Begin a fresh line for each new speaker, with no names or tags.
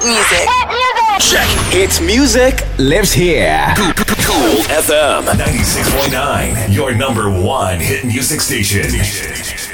music.
Check. Hit music lives here.
Cool FM 96.9, your number one hit music station.